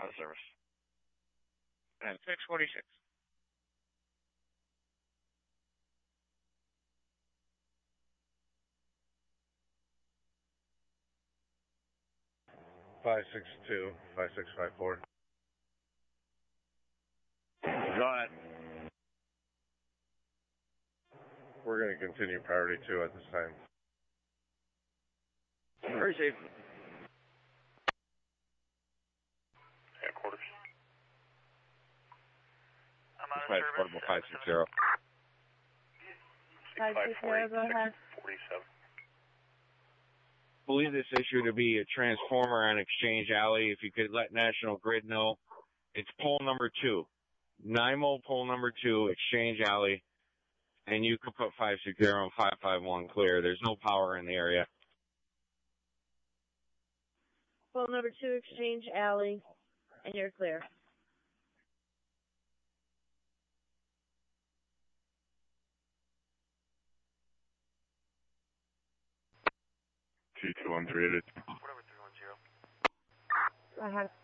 Out of service. And 646. Five 5654. Go ahead. We're going to continue priority 2 at this time. Very safe. Headquarters. I'm out of Flight service. portable 560. 560, go ahead. 47. Believe this issue to be a transformer on Exchange Alley. If you could let National Grid know, it's pole number 2. NIMO pole number 2, Exchange Alley. And you could put 560 and 551 clear. There's no power in the area. Pole number 2, Exchange Alley, and you're clear. Two 213. Whatever 310. I have